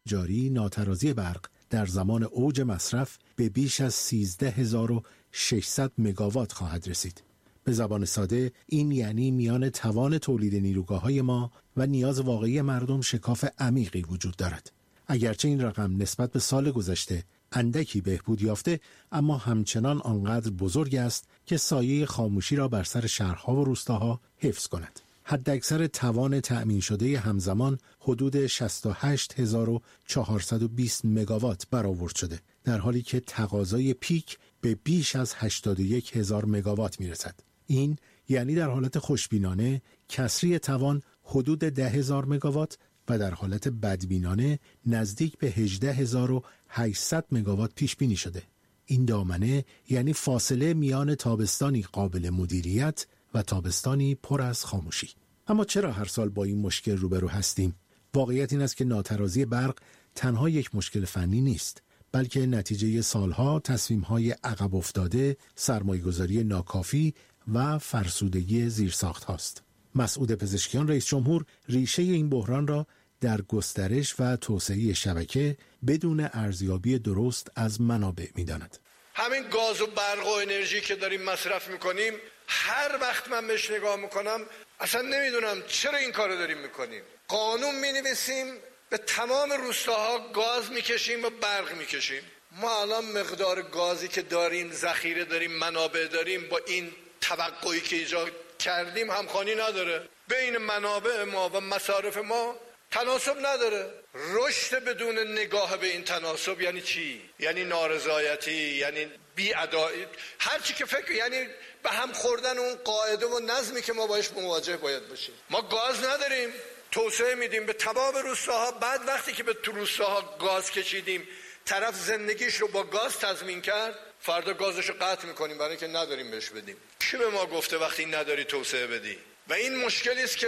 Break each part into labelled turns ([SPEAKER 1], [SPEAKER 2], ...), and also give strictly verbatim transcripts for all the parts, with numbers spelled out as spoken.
[SPEAKER 1] جاری ناترازی برق در زمان اوج مصرف به بیش از سیزده هزار و ششصد مگاوات خواهد رسید. به زبان ساده این یعنی میان توان تولید نیروگاه‌های ما و نیاز واقعی مردم شکاف عمیقی وجود دارد. اگرچه این رقم نسبت به سال گذشته اندکی بهبود یافته، اما همچنان آنقدر بزرگ است که سایه خاموشی را بر سر شهرها و روستاها حفظ کند. حداکثر توان تأمین شده همزمان حدود شصت و هشت هزار و چهارصد و بیست مگاوات برآورد شده، در حالی که تقاضای پیک به بیش از هشتاد و یک هزار مگاوات میرسد. این یعنی در حالت خوشبینانه کسری توان حدود ده هزار مگاوات و در حالت بدبینانه نزدیک به هجده هزار و هشتصد مگاوات پیش بینی شده. این دامنه یعنی فاصله میان تابستانی قابل مدیریت و تابستانی پر از خاموشی. اما چرا هر سال با این مشکل روبرو هستیم؟ واقعیت این است که ناترازی برق تنها یک مشکل فنی نیست، بلکه نتیجه سالها تصمیم‌های عقب افتاده، سرمایه‌گذاری ناکافی و فرسودگی زیرساخت هاست. مسعود پزشکیان رئیس جمهور ریشه این بحران را در گسترش و توسعه شبکه بدون ارزیابی درست از منابع می‌داند.
[SPEAKER 2] همین گاز و برق و انرژی که داریم مصرف میکنیم، هر وقت من بهش نگاه میکنم اصلا نمیدونم چرا این کارو داریم میکنیم. قانون مینویسیم به تمام روستاها گاز میکشیم و برق میکشیم. ما الان مقدار گازی که داریم، ذخیره داریم، منابع داریم، با این توقعی که ایجاد کردیم همخوانی نداره. بین منابع ما و مصارف ما تناسب نداره. رشد بدون نگاه به این تناسب یعنی چی؟ یعنی نارضایتی، یعنی بی‌عدالتی، هر چی که فکر، یعنی به هم خوردن اون قاعده و نظمی که ما باش مواجه باید باشیم. ما گاز نداریم، توسعه میدیم به تمام روستاها. بعد وقتی که به تو روستاها گاز کشیدیم، طرف زندگیش رو با گاز تضمین کرد، فردا گازش رو قطع میکنیم برای که نداریم بهش بدیم. کی به ما گفته وقتی نداری توسعه بدی؟ و این مشکلی است که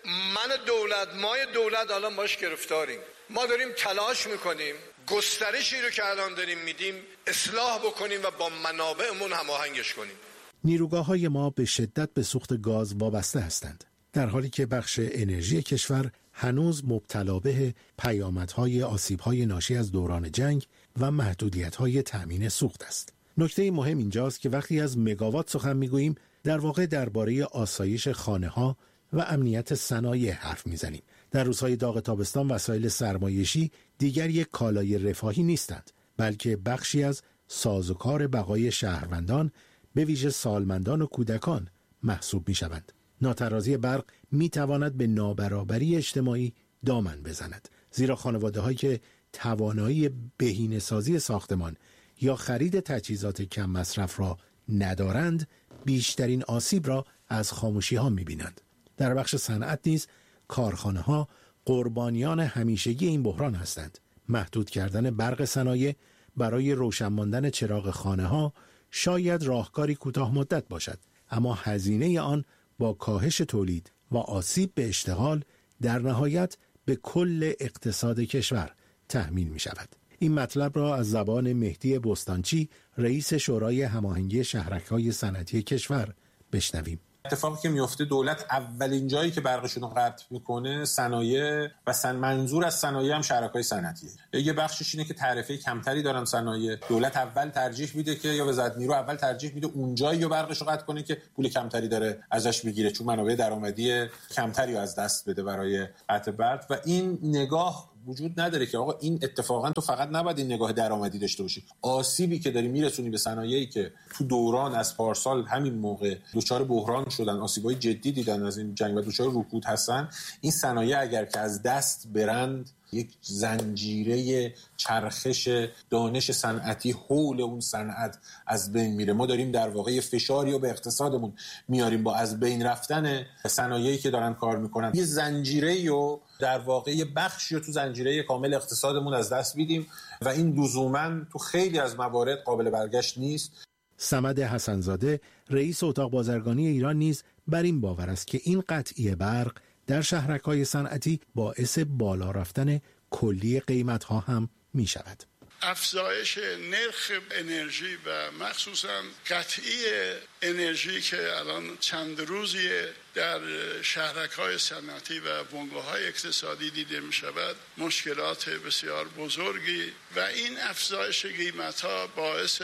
[SPEAKER 2] من دولت، مای دولت الان باش گرفتاریم. ما داریم تلاش میکنیم گسترشی رو که الان داریم میدیم اصلاح بکنیم و با منابعمون هماهنگش کنیم.
[SPEAKER 1] نیروگاه‌های ما به شدت به سوخت گاز وابسته هستند، در حالی که بخش انرژی کشور هنوز مبتلا به پیامدهای آسیب‌های ناشی از دوران جنگ و محدودیت‌های تأمین سوخت است. نکته مهم اینجاست که وقتی از مگاوات سخن می‌گوییم، در واقع درباره آسایش خانه‌ها و امنیت صنایع حرف می‌زنیم. در روزهای داغ تابستان وسایل سرمایشی دیگر یک کالای رفاهی نیستند، بلکه بخشی از سازوکار بقای شهروندان، به ویژه سالمندان و کودکان محسوب می‌شوند. ناترازی برق می‌تواند به نابرابری اجتماعی دامن بزند، زیرا خانواده‌هایی که توانایی بهینه‌سازی ساختمان یا خرید تجهیزات کم مصرف را ندارند، بیشترین آسیب را از خاموشی‌ها می‌بینند. در بخش صنعت نیز کارخانه‌ها قربانیان همیشگی این بحران هستند. محدود کردن برق صنایع برای روشن ماندن چراغ خانه‌ها شاید راهکاری کوتاه مدت باشد، اما هزینه آن با کاهش تولید و آسیب به اشتغال در نهایت به کل اقتصاد کشور تحمیل می شود. این مطلب را از زبان مهدی بستانچی، رئیس شورای هماهنگی شهرک‌های صنعتی کشور بشنویم.
[SPEAKER 3] اتفاقی که میفته دولت اولین جایی که برقشون رو قطع میکنه صنایع و سن منظور از صنایع هم شرکای صنعتیه. یه بخشش اینه که تعرفه کمتری دارن صنایع، دولت اول ترجیح میده که یا وزارت نیرو اول ترجیح میده اونجایی رو برقش رو قطع کنه که پول کمتری داره ازش بگیره، چون منابع درآمدی کمتری از دست بده برای قطع برق. و این نگاه وجود نداره که آقا این اتفاقا تو فقط نباید این نگاه درآمدی داشته باشی. آسیبی که داری میرسونی به صنایعی که تو دوران از پارسال همین موقع دچار بحران شدن، آسیبای جدی دیدن از این جنگ و دچار رکود هستن، این صنایع اگر که از دست برند یک زنجیره چرخش دانش صنعتی حول اون صنعت از بین میره. ما داریم در واقع فشاری رو به اقتصادمون میاریم با از بین رفتن صنایعی که دارن کار میکنن. یه زنجیره رو در واقع یه بخشی رو تو زنجیره کامل اقتصادمون از دست میدیم و این لزوماً تو خیلی از موارد قابل برگشت نیست.
[SPEAKER 1] صمد حسن‌زاده رئیس اتاق بازرگانی ایران نیز بر این باور است که این قطعی برق در شهرک‌های صنعتی باعث بالا رفتن کلی قیمت‌ها هم می شود.
[SPEAKER 4] افزایش نرخ انرژی و مخصوصا قطعی انرژی که الان چند روزیه در شهرک‌های صنعتی و بنگاه‌های اقتصادی دیده می‌شود مشکلات بسیار بزرگی و این افزایش قیمت‌ها باعث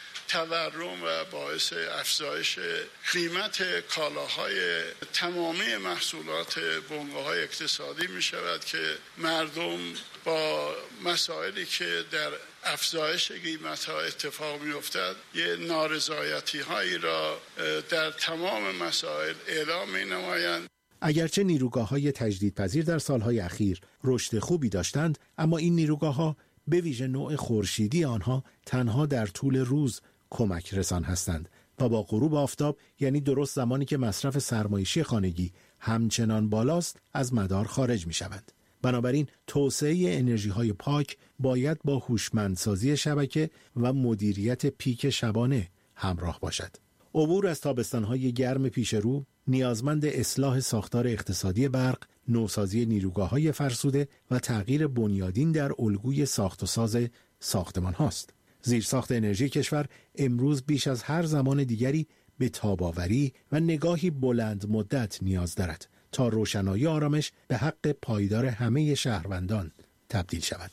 [SPEAKER 4] تورم و باعث افزایش قیمت کالاهای تمامی محصولات بنگاه‌های اقتصادی می‌شود که مردم با مسائلی که در افزایش قیمت‌ها اتفاق می‌افتد یه نارضایتی‌هایی را در تمام مسائل اعلام می‌نمایند.
[SPEAKER 1] اگرچه نیروگاه‌های تجدیدپذیر در سالهای اخیر رشد خوبی داشتند، اما این نیروگاه‌ها به ویژه نوع خورشیدی آنها تنها در طول روز کمک رسان هستند و با غروب آفتاب، یعنی درست زمانی که مصرف سرمایشی خانگی همچنان بالاست، از مدار خارج می‌شوند. بنابراین توسعه انرژی‌های پاک باید با هوشمندسازی شبکه و مدیریت پیک شبانه همراه باشد. عبور از تابستان‌های گرم پیش رو نیازمند اصلاح ساختار اقتصادی برق، نوسازی نیروگاه‌های فرسوده و تغییر بنیادین در الگوی ساخت و ساز ساختمان هاست. زیرساخت انرژی کشور امروز بیش از هر زمان دیگری به تاب‌آوری و نگاهی بلند مدت نیاز دارد تا روشنایی آرامش به حق پایدار همه شهروندان تبدیل شود.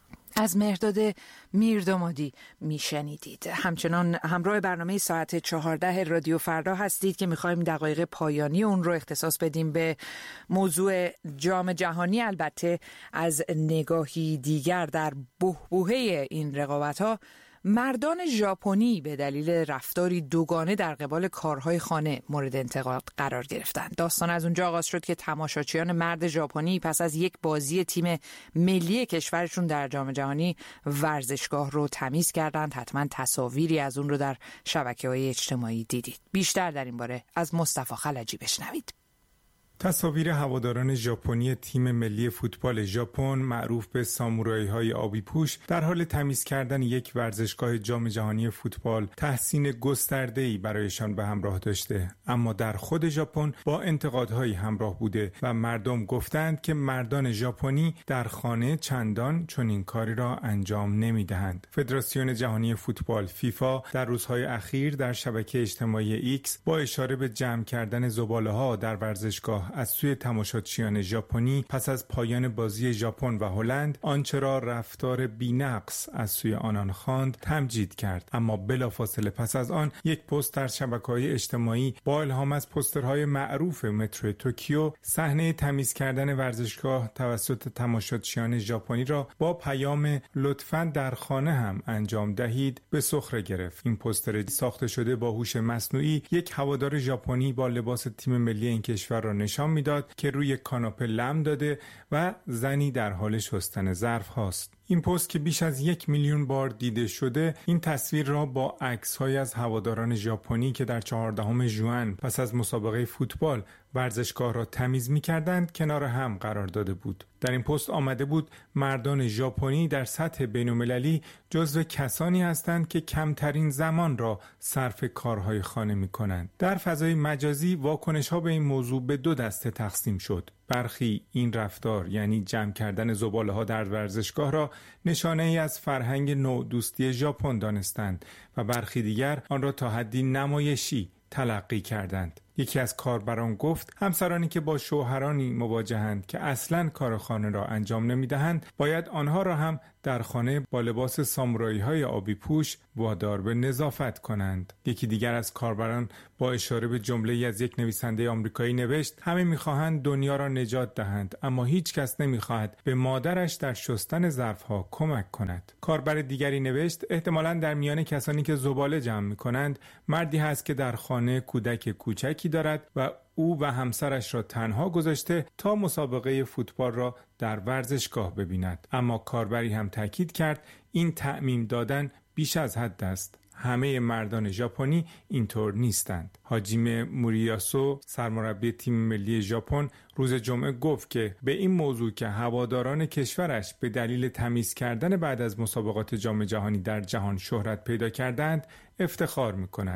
[SPEAKER 5] از مهرداد میردامادی میشنیدید. همچنان همراه برنامه ساعت چهارده رادیو فردا هستید که میخوایم دقایق پایانی اون رو اختصاص بدیم به موضوع جام جهانی، البته از نگاهی دیگر. در بحبوحه این رقابت‌ها مردان ژاپنی به دلیل رفتاری دوگانه در قبال کارهای خانه مورد انتقاد قرار گرفتند. داستان از اونجا آغاز شد که تماشاچیان مرد ژاپنی پس از یک بازی تیم ملی کشورشون در جام جهانی ورزشگاه رو تمیز کردند. حتما تصاویری از اون رو در شبکه‌های اجتماعی دیدید. بیشتر در این باره از مصطفی خلجی بشنوید.
[SPEAKER 6] تصاویر هواداران ژاپنی تیم ملی فوتبال ژاپن معروف به سامورای‌های آبی پوش در حال تمیز کردن یک ورزشگاه جام جهانی فوتبال تحسین گسترده‌ای برایشان به همراه داشته، اما در خود ژاپن با انتقادهایی همراه بوده و مردم گفتند که مردان ژاپنی در خانه چندان چنین کاری را انجام نمی‌دهند. فدراسیون جهانی فوتبال فیفا در روزهای اخیر در شبکه اجتماعی ایکس با اشاره به جمع کردن زباله‌ها در ورزشگاه از سوی تماشاچیان ژاپنی پس از پایان بازی ژاپن و هلند آنچه را رفتار بی‌نقص از سوی آنان خواند تمجید کرد. اما بلافاصله پس از آن یک پست در شبکه‌های اجتماعی با الهام از پوسترهای معروف مترو توکیو صحنه تمیز کردن ورزشگاه توسط تماشاچیان ژاپنی را با پیام لطفاً در خانه هم انجام دهید به سخره گرفت. این پوستر ساخته شده با هوش مصنوعی یک هوادار ژاپنی با لباس تیم ملی این کشور را نشان میداد که روی کاناپه لم داده و زنی در حال شستن ظرف هاست. این پست که بیش از یک میلیون بار دیده شده، این تصویر را با عکس‌های از هواداران ژاپنی که در چهاردهم ژوئن پس از مسابقه فوتبال ورزشگاه را تمیز می‌کردند کنار هم قرار داده بود. در این پست آمده بود مردان ژاپنی در سطح بین‌المللی جزو کسانی هستند که کمترین زمان را صرف کارهای خانه می‌کنند. در فضای مجازی واکنش‌ها به این موضوع به دو دسته تقسیم شد. برخی این رفتار، یعنی جمع کردن زباله‌ها در ورزشگاه را نشانه ای از فرهنگ نودوستی ژاپن دانستند و برخی دیگر آن را تا حدی نمایشی تلقی کردند. یکی از کاربران گفت همسرانی که با شوهرانی مواجهند که اصلاً کار خانه را انجام نمی‌دهند باید آنها را هم در خانه با لباس سامورایی‌های آبی پوش وادار به نظافت کنند. یکی دیگر از کاربران با اشاره به جمله‌ای از یک نویسنده آمریکایی نوشت همه می‌خواهند دنیا را نجات دهند اما هیچ کس نمی‌خواهد به مادرش در شستن ظرف‌ها کمک کند. کاربر دیگری نوشت احتمالاً در میان کسانی که زباله جمع می‌کنند مردی هست که در خانه کودک کوچکی دارد و او و همسرش را تنها گذاشته تا مسابقه فوتبال را در ورزشگاه ببیند. اما کاربری هم تاکید کرد این تعمیم دادن بیش از حد است. همه مردان ژاپنی اینطور نیستند. حاجیمه موریاسو، سرمربی تیم ملی ژاپن، روز جمعه گفت که به این موضوع که هواداران کشورش به دلیل تمیز کردن بعد از مسابقات جام جهانی در جهان شهرت پیدا کردند افتخار می‌کند.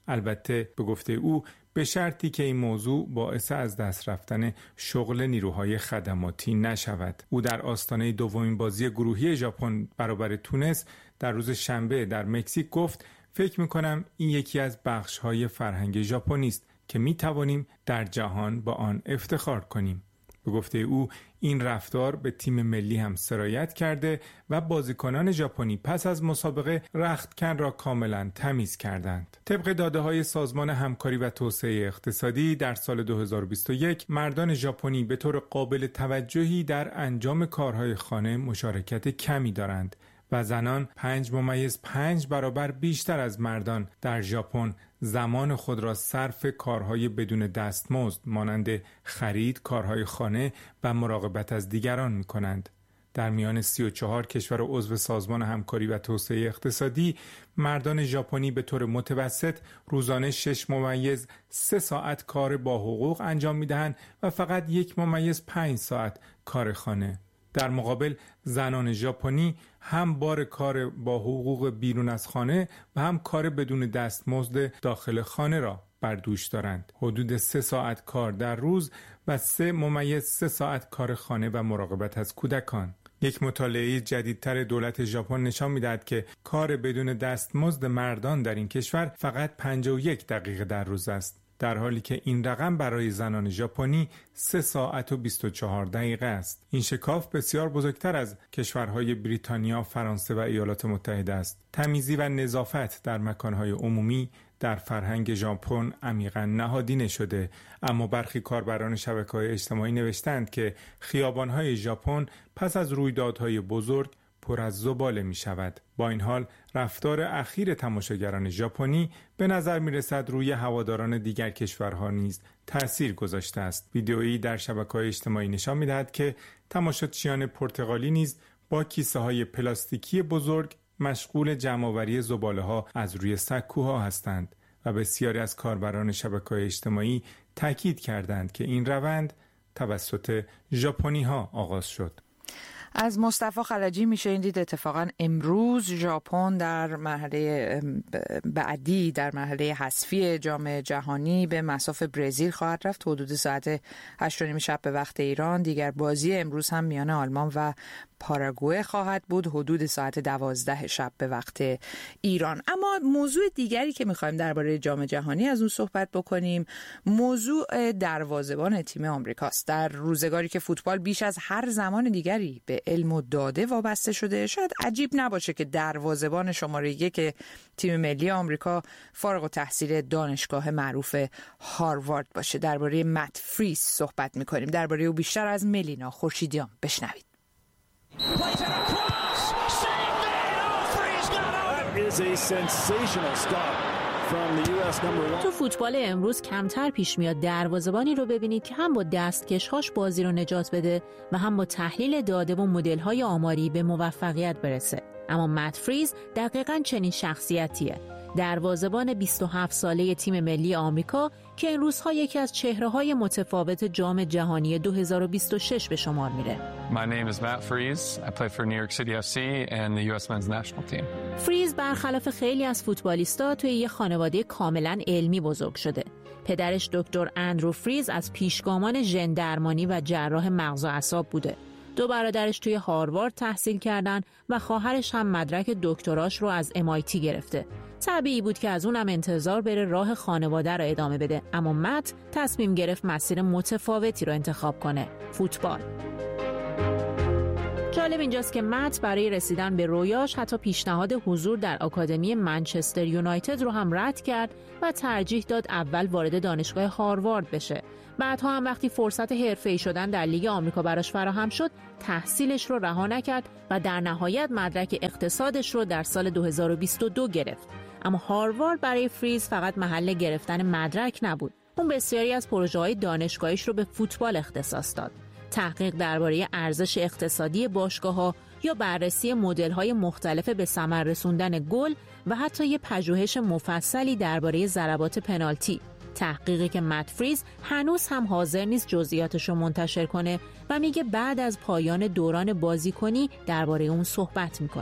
[SPEAKER 6] البته به گفته او به شرطی که این موضوع باعث از دست رفتن شغل نیروهای خدماتی نشود. او در آستانه دومین بازی گروهی ژاپن برابر تونس در روز شنبه در مکزیک گفت فکر می‌کنم این یکی از بخش‌های فرهنگ ژاپنی است که می‌توانیم در جهان با آن افتخار کنیم. به گفته او این رفتار به تیم ملی هم سرایت کرده و بازیکنان ژاپنی پس از مسابقه رختکن را کاملا تمیز کردند. طبق داده‌های سازمان همکاری و توسعه اقتصادی در سال دو هزار و بیست و یک مردان ژاپنی به طور قابل توجهی در انجام کارهای خانه مشارکت کمی دارند و زنان پنج ممیز پنج برابر بیشتر از مردان در ژاپن زمان خود را صرف کارهای بدون دستمزد مانند خرید، کارهای خانه و مراقبت از دیگران می کنند. در میان سی و چهار کشور عضو سازمان همکاری و توسعه اقتصادی مردان ژاپنی به طور متوسط روزانه شش ممیز سه ساعت کار با حقوق انجام می دهند و فقط یک ممیز پنج ساعت کار خانه. در مقابل زنان ژاپنی هم بار کار با حقوق بیرون از خانه و هم کار بدون دستمزد داخل خانه را بر دوش دارند. حدود سه ساعت کار در روز و سه ممیز سه ساعت کار خانه و مراقبت از کودکان. یک مطالعه جدیدتر دولت ژاپن نشان می‌دهد که کار بدون دستمزد مردان در این کشور فقط پنجاه و یک دقیقه در روز است، در حالی که این رقم برای زنان ژاپنی سه ساعت و بیست و چهار دقیقه است. این شکاف بسیار بزرگتر از کشورهای بریتانیا، فرانسه و ایالات متحده است. تمیزی و نظافت در مکانهای عمومی در فرهنگ ژاپن عمیقاً نهادینه شده، اما برخی کاربران شبکه‌های اجتماعی نوشتند که خیابان‌های ژاپن پس از رویدادهای بزرگ پر از زباله می شود. با این حال رفتار اخیر تماشاگران ژاپنی به نظر می رسد روی هواداران دیگر کشورها نیز تأثیر گذاشته است. ویدئویی در شبکه‌های اجتماعی نشان می دهد که تماشاچیان پرتغالی نیز با کیسه های پلاستیکی بزرگ مشغول جمع‌آوری زباله‌ها از روی سکوها هستند و بسیاری از کاربران شبکه‌های اجتماعی تاکید کردند که این روند توسط ژاپنی‌ها آغاز شد.
[SPEAKER 5] از مصطفی خلجی میشه این دید اتفاقا امروز ژاپن در مرحله بعدی در مرحله حذفی جام جهانی به مصاف برزیل خواهد رفت. حدود ساعت هشت و نیم شب به وقت ایران. دیگر بازی امروز هم میان آلمان و پاراگوئه خواهد بود حدود ساعت دوازده شب به وقت ایران. اما موضوع دیگری که میخوایم درباره جام جهانی از اون صحبت بکنیم موضوع دروازه‌بان تیم آمریکاست. در روزگاری که فوتبال بیش از هر زمان دیگری به علم و داده وابسته شده، شاید عجیب نباشه که دروازه‌بان شماره یک تیم ملی آمریکا فارغ التحصیل دانشگاه معروف هاروارد باشه. درباره مت فریز صحبت میکنیم. درباره او بیشتر از ملینا خورشیدیان بشنوید.
[SPEAKER 7] تو فوتبال امروز کمتر پیش میاد دروازه‌بانی رو ببینید که هم با دستکش‌هاش بازی رو نجات بده و هم با تحلیل داده و مدل‌های آماری به موفقیت برسه. اما مت فریز دقیقاً چنین شخصیتیه. دروازه‌بان بیست و هفت ساله تیم ملی آمریکا که این روزها یکی از چهره‌های متفاوت جام جهانی دو هزار و بیست و شش به شمار میره.
[SPEAKER 8] My name is Matt Freese. I play for New York City اف سی and the U S Men's National Team.
[SPEAKER 7] فریز برخلاف خیلی از فوتبالیستا توی یه خانواده کاملاً علمی بزرگ شده. پدرش دکتر اندرو فریز از پیشگامان ژن درمانی و جراح مغز و اعصاب بوده. دو برادرش توی هاروارد تحصیل کردن و خواهرش هم مدرک دکتراش رو از ام آی تی گرفته. طبیعی بود که از اونم انتظار بره راه خانواده رو ادامه بده، اما مت تصمیم گرفت مسیر متفاوتی رو انتخاب کنه، فوتبال. جالب اینجاست که مت برای رسیدن به رویاش حتی پیشنهاد حضور در آکادمی منچستر یونایتد رو هم رد کرد و ترجیح داد اول وارد دانشگاه هاروارد بشه. بعدها هم وقتی فرصت حرفه‌ای شدن در لیگ آمریکا براش فراهم شد، تحصیلش رو رها نکرد و در نهایت مدرک اقتصادش رو در سال دو هزار و بیست و دو گرفت. اما هاروارد برای فریز فقط محل گرفتن مدرک نبود. اون بسیاری از پروژه‌های دانشگاهیش رو به فوتبال اختصاص داد. تحقیق درباره ارزش اقتصادی باشگاه‌ها یا بررسی مدل‌های مختلف به ثمر رسوندن گل و حتی یه پژوهش مفصلی درباره ضربات پنالتی. تحقیقی که مت فریز هنوز هم حاضر نیست جزئیاتش رو منتشر کنه و میگه بعد از پایان دوران بازیکنی درباره اون صحبت میکنه.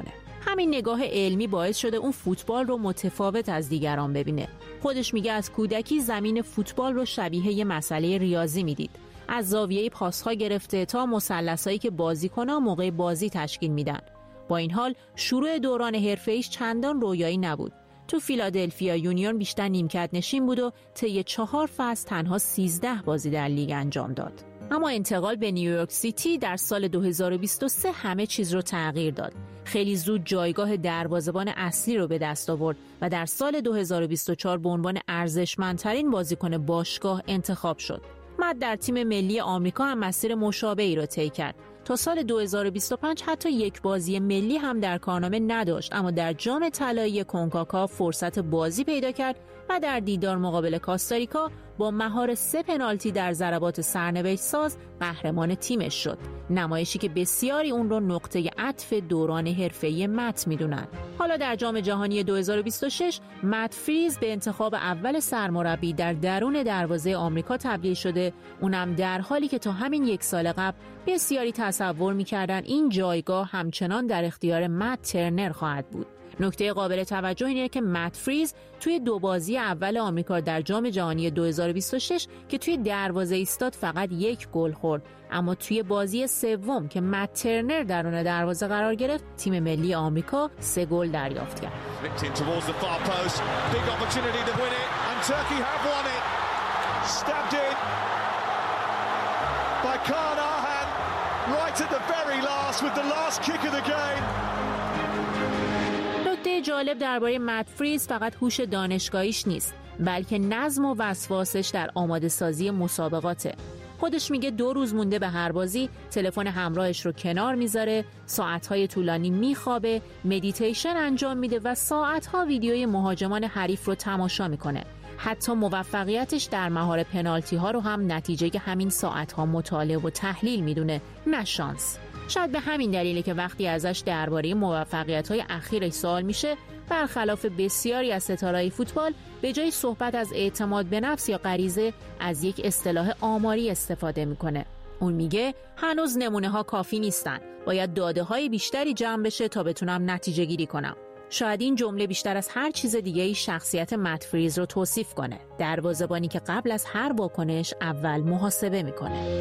[SPEAKER 7] همین نگاه علمی باعث شده اون فوتبال رو متفاوت از دیگران ببینه. خودش میگه از کودکی زمین فوتبال رو شبیه یه مسئله ریاضی میدید. از زاویه پاس‌ها گرفته تا مثلثایی که بازیکن‌ها موقع بازی تشکیل میدن. با این حال شروع دوران حرفه‌ایش چندان رویایی نبود. تو فیلادلفیا یونیون بیشتر نیمکت نشین بود و طی چهار فصل تنها سیزده بازی در لیگ انجام داد. اما انتقال به نیویورک سیتی در سال دو هزار و بیست و سه همه چیز رو تغییر داد. خیلی زود جایگاه دروازه‌بان اصلی رو به دست آورد و در سال دو هزار و بیست و چهار به عنوان ارزشمندترین بازیکن باشگاه انتخاب شد. مت در تیم ملی آمریکا هم مسیر مشابهی را طی کرد. تا سال دو هزار و بیست و پنج حتی یک بازی ملی هم در کارنامه نداشت، اما در جام طلایی کنکاکاف فرصت بازی پیدا کرد و در دیدار مقابل کاستاریکا با مهار سه پنالتی در ضربات سرنوشت ساز قهرمان تیمش شد. نمایشی که بسیاری اون رو نقطه عطف دوران حرفه‌ای مت میدونن. حالا در جام جهانی دو هزار و بیست و شش مت فریز به انتخاب اول سرمربی در درون دروازه آمریکا تبدیل شده، اونم در حالی که تا همین یک سال قبل بسیاری تصور می‌کردن این جایگاه همچنان در اختیار مت ترنر خواهد بود. نکته قابل توجه اینه که مت فریز توی دو بازی اول آمریکا در جام جهانی دو هزار و بیست و شش که توی دروازه ایستاد فقط یک گل خورد، اما توی بازی سوم که مت ترنر درون دروازه قرار گرفت تیم ملی آمریکا سه گل دریافت کرد. نکته جالب درباره مت فریز فقط هوش دانشگاهیش نیست، بلکه نظم و وسواسش در آماده سازی مسابقاته. خودش میگه دو روز مونده به هر بازی تلفن همراهش رو کنار میذاره، ساعتهای طولانی میخوابه، مدیتیشن انجام میده و ساعتها ویدیوی مهاجمان حریف رو تماشا میکنه. حتی موفقیتش در مهار پنالتی ها رو هم نتیجه همین ساعتها مطالعه و تحلیل میدونه، نه شانس. شاید به همین دلیله که وقتی ازش درباره موفقیت‌های اخیرش سوال میشه، برخلاف بسیاری از ستاره‌های فوتبال به جای صحبت از اعتماد به نفس یا غریزه از یک اصطلاح آماری استفاده میکنه. اون میگه هنوز نمونه‌ها کافی نیستن، باید داده‌های بیشتری جمع بشه تا بتونم نتیجه گیری کنم. شاید این جمله بیشتر از هر چیز دیگه‌ای شخصیت مت فریز رو توصیف کنه، دروازه‌بانی که قبل از هر واکنش اول محاسبه میکنه.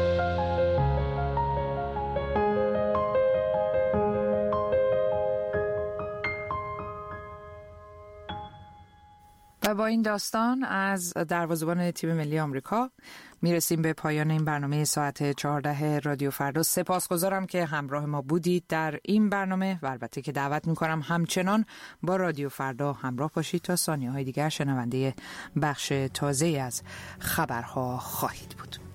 [SPEAKER 5] و با این داستان از دروازه‌بان تیم ملی آمریکا میرسیم به پایان این برنامه ساعت چهارده رادیو فردا. سپاسگزارم که همراه ما بودید در این برنامه و البته که دعوت میکنم همچنان با رادیو فردا همراه باشید تا ثانیه‌های دیگر شنونده بخش تازه از خبرها خواهید بود.